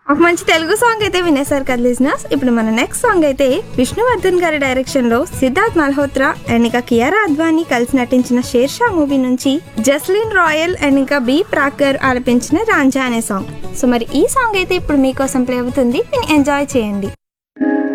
ఒక మంచి తెలుగు సాంగ్ అయితే వినేశారు కదా లిజనర్స్. ఇప్పుడు మన నెక్స్ట్ సాంగ్ అయితే విష్ణువర్ధన్ గారి డైరెక్షన్ లో సిద్ధార్థ్ మల్హోత్రా అండ్ ఇంకా కియారా అద్వానీ కలిసి నటించిన షేర్షా మూవీ నుంచి జస్లిన్ రాయల్ అండ్ ఇంకా బి ప్రాక్ గారు ఆలపించిన రాంజా అనే సాంగ్. సో మరి ఈ సాంగ్ అయితే ఇప్పుడు మీకోసం ప్లే అవుతుంది, ఎంజాయ్ చేయండి.